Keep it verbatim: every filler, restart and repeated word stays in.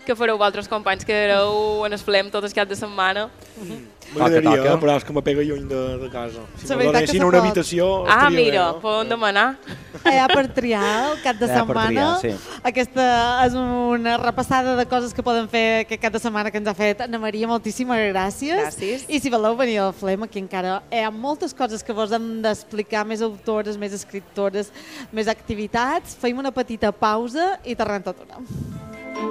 que fareu vosaltres companys, que éreu en el Flem tot el cap de setmana. M'agradaria, però és que me pega lluny de, de casa. Si me donessin una habitació... Ah, mira, bé, no? Podem demanar. Allà per triar el cap de Allà setmana. Triar, sí. Aquesta és una repassada de coses que poden fer aquest cap de setmana que ens ha fet Anna Maria. Moltíssimes gràcies. Gràcies. I si voleu venir al Flem, aquí encara hi ha moltes coses que vos hem d'explicar, més autores, més escriptores, més activitats. Feim una petita pausa i tornem tot una.